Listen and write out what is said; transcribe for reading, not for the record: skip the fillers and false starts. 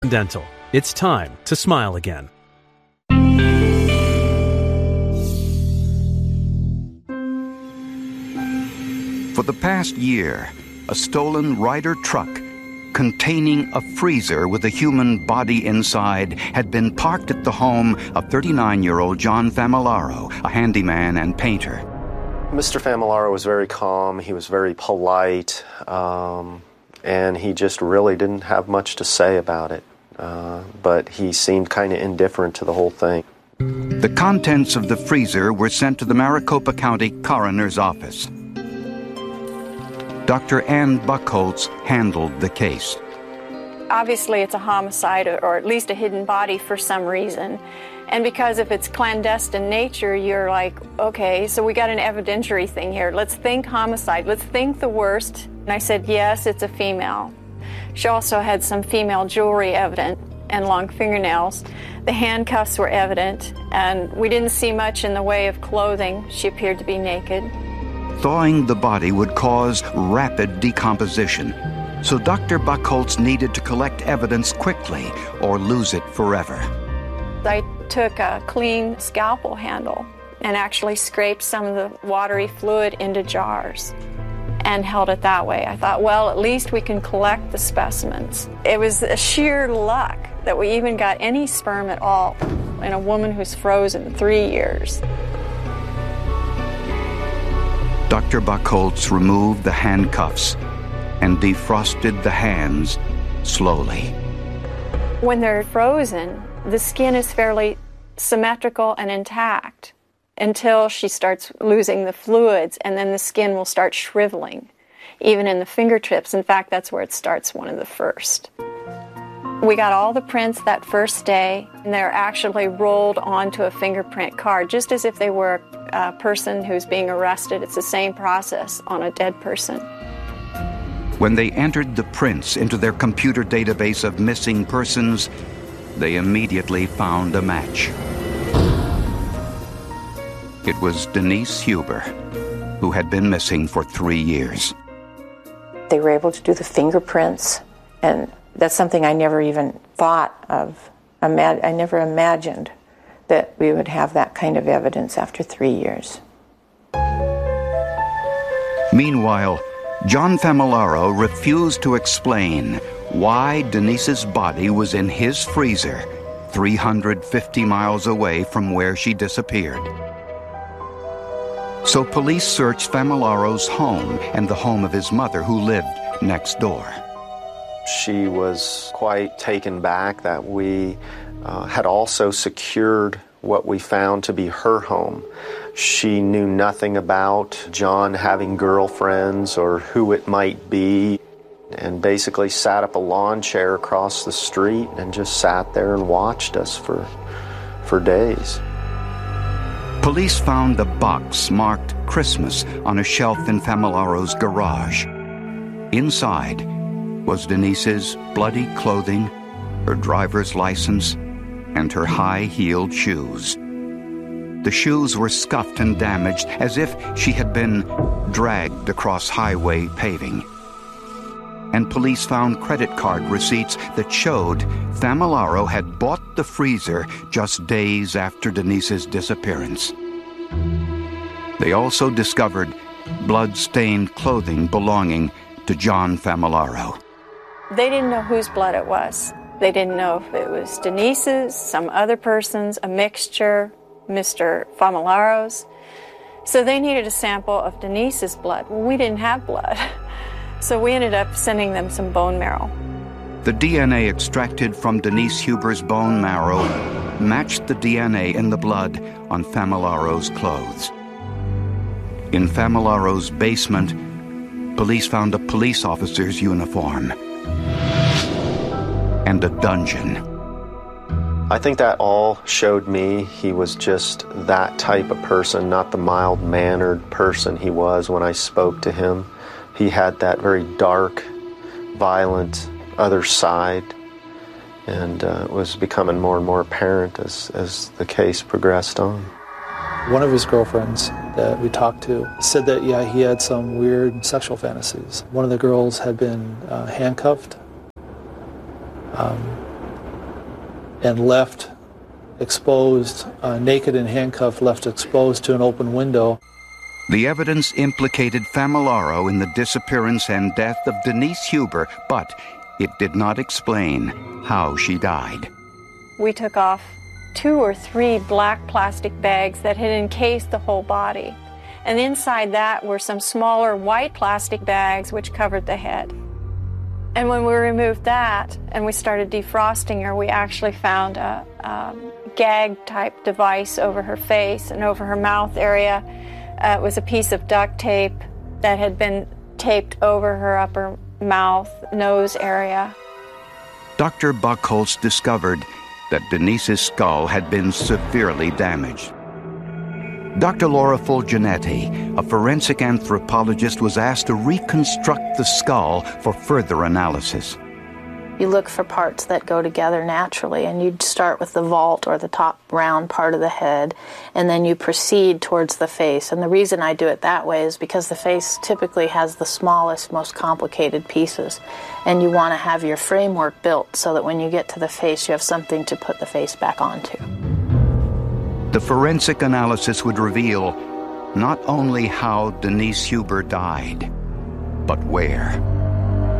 Dental. It's time to smile again. For the past year, a stolen Ryder truck containing a freezer with a human body inside had been parked at the home of 39-year-old John Famularo, a handyman and painter. Mr. Famularo was very calm, he was very polite, and he just really didn't have much to say about it. But he seemed kind of indifferent to the whole thing. The contents of the freezer were sent to the Maricopa County Coroner's Office. Dr. Ann Buckholtz handled the case. Obviously, it's a homicide or at least a hidden body for some reason. And because if it's clandestine nature, you're like, okay, so we got an evidentiary thing here. Let's think homicide. Let's think the worst. And I said, yes, it's a female. She also had some female jewelry evident and long fingernails. The handcuffs were evident, and we didn't see much in the way of clothing. She appeared to be naked. Thawing the body would cause rapid decomposition, so Dr. Buckholtz needed to collect evidence quickly or lose it forever. I took a clean scalpel handle and actually scraped some of the watery fluid into jars and held it that way. I thought, well, at least we can collect the specimens. It was a sheer luck that we even got any sperm at all in a woman who's frozen 3 years. Dr. Buckholtz removed the handcuffs and defrosted the hands slowly. When they're frozen, the skin is fairly symmetrical and intact until she starts losing the fluids, and then the skin will start shriveling, even in the fingertips. In fact, that's where it starts, one of the first. We got all the prints that first day, and they're actually rolled onto a fingerprint card, just as if they were a person who's being arrested. It's the same process on a dead person. When they entered the prints into their computer database of missing persons, they immediately found a match. It was Denise Huber, who had been missing for 3 years. They were able to do the fingerprints, and that's something I never even thought of. I never imagined that we would have that kind of evidence after 3 years. Meanwhile, John Famularo refused to explain why Denise's body was in his freezer 350 miles away from where she disappeared. So police searched Famularo's home and the home of his mother, who lived next door. She was quite taken back that we had also secured what we found to be her home. She knew nothing about John having girlfriends or who it might be, and basically sat up a lawn chair across the street and just sat there and watched us for days. Police found a box marked Christmas on a shelf in Famularo's garage. Inside was Denise's bloody clothing, her driver's license, and her high-heeled shoes. The shoes were scuffed and damaged as if she had been dragged across highway paving. And police found credit card receipts that showed Famularo had bought the freezer just days after Denise's disappearance. They also discovered blood-stained clothing belonging to John Famularo. They didn't know whose blood it was. They didn't know if it was Denise's, some other person's, a mixture, Mr. Famularo's. So they needed a sample of Denise's blood. Well, we didn't have blood. So we ended up sending them some bone marrow. The DNA extracted from Denise Huber's bone marrow matched the DNA in the blood on Famularo's clothes. In Famularo's basement, police found a police officer's uniform and a dungeon. I think that all showed me he was just that type of person, not the mild-mannered person he was when I spoke to him. He had that very dark, violent other side, and it was becoming more and more apparent as the case progressed on. One of his girlfriends that we talked to said that, yeah, he had some weird sexual fantasies. One of the girls had been handcuffed and left exposed, naked and handcuffed, left exposed to an open window. The evidence implicated Famularo in the disappearance and death of Denise Huber, but it did not explain how she died. We took off 2 or 3 black plastic bags that had encased the whole body. And inside that were some smaller white plastic bags which covered the head. And when we removed that and we started defrosting her, we actually found a gag-type device over her face and over her mouth area. It was a piece of duct tape that had been taped over her upper mouth, nose area. Dr. Buchholz discovered that Denise's skull had been severely damaged. Dr. Laura Fulginetti, a forensic anthropologist, was asked to reconstruct the skull for further analysis. You look for parts that go together naturally, and you'd start with the vault or the top round part of the head, and then you proceed towards the face. And the reason I do it that way is because the face typically has the smallest, most complicated pieces, and you want to have your framework built so that when you get to the face, you have something to put the face back onto. The forensic analysis would reveal not only how Denise Huber died, but where.